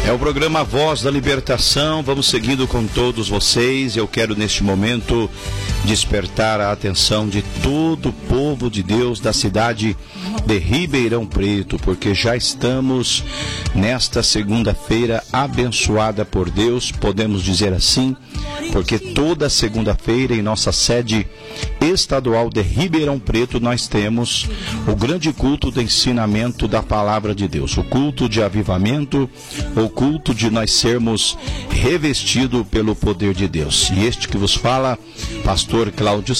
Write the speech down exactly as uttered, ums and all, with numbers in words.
É o programa Voz da Libertação, vamos seguindo com todos vocês. Eu quero neste momento despertar a atenção de todo o povo de Deus da cidade de Ribeirão Preto, porque já estamos nesta segunda-feira abençoada por Deus, podemos dizer assim, porque toda segunda-feira em nossa sede estadual de Ribeirão Preto nós temos o grande culto de ensinamento da palavra de Deus, o culto de avivamento, o culto de nós sermos revestidos pelo poder de Deus. E este que vos fala, pastor Cláudio